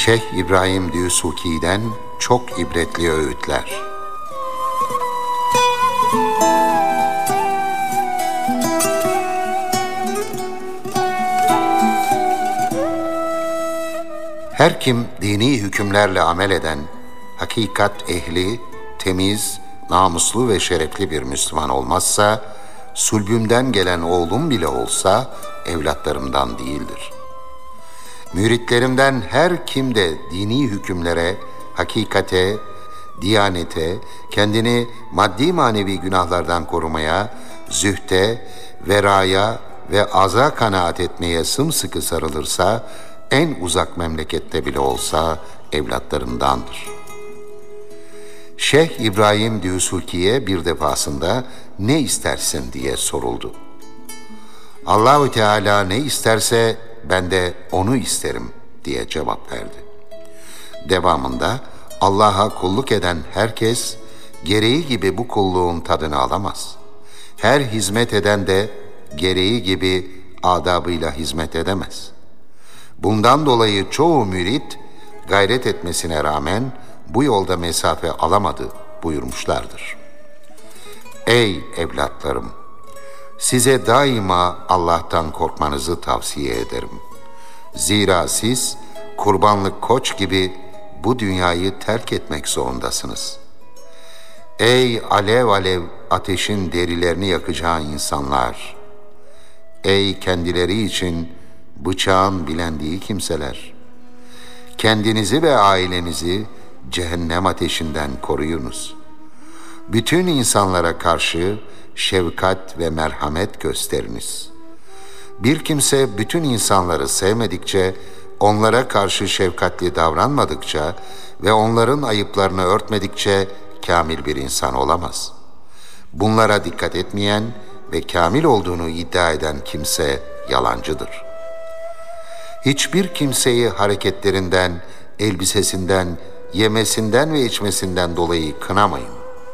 Şeyh İbrahim Dûsûkî'den çok ibretli öğütler. Her kim dini hükümlerle amel eden, hakikat ehli, temiz, namuslu ve şerefli bir Müslüman olmazsa, sulbümden gelen oğlum bile olsa evlatlarımdan değildir. Müritlerimden her kim de dini hükümlere, hakikate, diyanete, kendini maddi manevi günahlardan korumaya, zühte, veraya ve aza kanaat etmeye sımsıkı sarılırsa, en uzak memlekette bile olsa evlatlarımdandır. Şeyh İbrahim Dûsûkî'ye bir defasında ne istersin diye soruldu. Allahü Teala ne isterse ben de onu isterim diye cevap verdi. Devamında Allah'a kulluk eden herkes gereği gibi bu kulluğun tadını alamaz. Her hizmet eden de gereği gibi adabıyla hizmet edemez. Bundan dolayı çoğu mürit gayret etmesine rağmen bu yolda mesafe alamadı buyurmuşlardır. Ey evlatlarım! Size daima Allah'tan korkmanızı tavsiye ederim. Zira siz kurbanlık koç gibi bu dünyayı terk etmek zorundasınız. Ey alev alev ateşin derilerini yakacağı insanlar! Ey kendileri için bıçağın bilendiği kimseler! Kendinizi ve ailenizi cehennem ateşinden koruyunuz. Bütün insanlara karşı şefkat ve merhamet gösteriniz. Bir kimse bütün insanları sevmedikçe, onlara karşı şefkatli davranmadıkça ve onların ayıplarını örtmedikçe kamil bir insan olamaz. Bunlara dikkat etmeyen ve kamil olduğunu iddia eden kimse yalancıdır. Hiçbir kimseyi hareketlerinden, elbisesinden, yemesinden ve içmesinden dolayı kınamayın.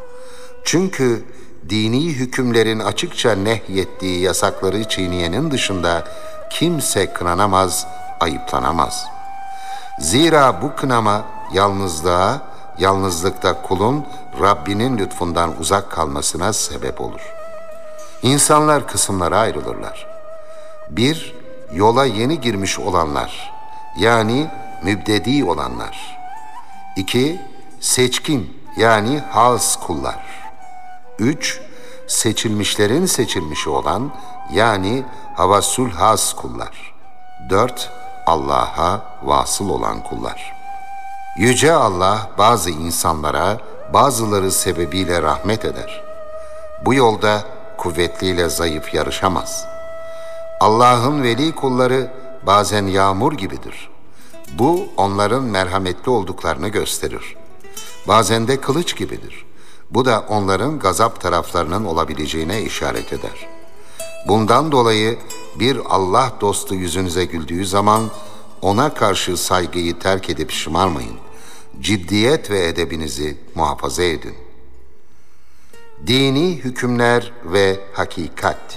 Çünkü dini hükümlerin açıkça nehyettiği yasakları çiğneyenin dışında kimse kınanamaz, ayıplanamaz. Zira bu kınama yalnızlığa, yalnızlıkta kulun Rabbinin lütfundan uzak kalmasına sebep olur. İnsanlar kısımlara ayrılırlar. 1. Yola yeni girmiş olanlar, yani mübdedi olanlar. 2. Seçkin, yani has kullar. 3. Seçilmişlerin seçilmişi olan, yani havasül has kullar. 4. Allah'a vasıl olan kullar. Yüce Allah bazı insanlara bazıları sebebiyle rahmet eder. Bu yolda kuvvetliyle zayıf yarışamaz. Allah'ın veli kulları bazen yağmur gibidir. Bu onların merhametli olduklarını gösterir. Bazen de kılıç gibidir. Bu da onların gazap taraflarının olabileceğine işaret eder. Bundan dolayı bir Allah dostu yüzünüze güldüğü zaman ona karşı saygıyı terk edip şımarmayın. Ciddiyet ve edebinizi muhafaza edin. Dini hükümler ve hakikat.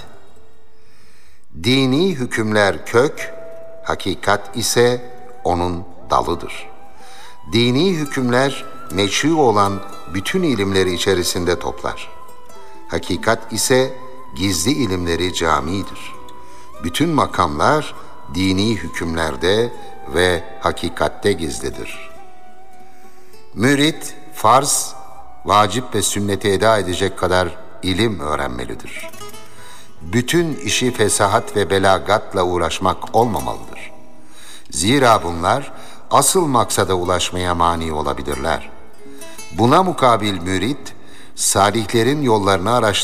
Dini hükümler kök, hakikat ise onun dalıdır. Dini hükümler meşru olan bütün ilimleri içerisinde toplar. Hakikat ise gizli ilimleri camidir. Bütün makamlar dini hükümlerde ve hakikatte gizlidir. Mürit, farz, vacip ve sünneti eda edecek kadar ilim öğrenmelidir. Bütün işi fesahat ve belagatla uğraşmak olmamalıdır. Zira bunlar asıl maksada ulaşmaya mani olabilirler. Buna mukabil mürit, salihlerin yollarını araştırır.